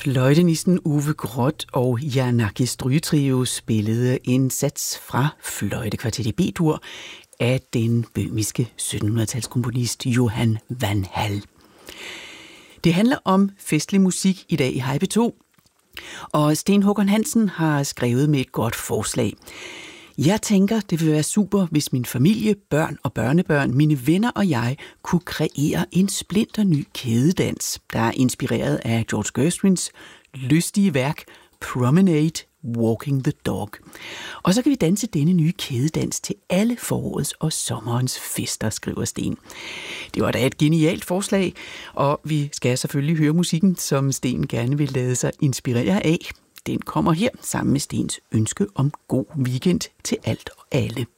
Fløjtenisten Uwe Grott og Janaki Strygetrio spillede en sats fra Fløjtekvartet i B-dur af den bøhmiske 1700-talskomponist Johann van Hall. Det handler om festlig musik i dag i Hej P2, og Sten Håkon Hansen har skrevet med et godt forslag. Jeg tænker, det vil være super, hvis min familie, børn og børnebørn, mine venner og jeg kunne kreere en splinterny kædedans, der er inspireret af George Gershwins lystige værk Promenade Walking the Dog. Og så kan vi danse denne nye kædedans til alle forårets og sommerens fester, skriver Sten. Det var da et genialt forslag, og vi skal selvfølgelig høre musikken, som Sten gerne vil lade sig inspirere af. Den kommer her sammen med Stens ønske om god weekend til alt og alle.